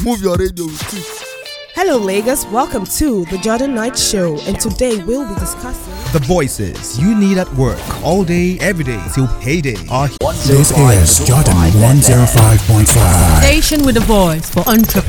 Move your radio with it. Hello, Lagos. Welcome to the Jordan Knight Show, and today we'll be discussing the voices you need at work all day, every day till payday. This is Jordan 105.5. Station with a voice for entrepreneurs.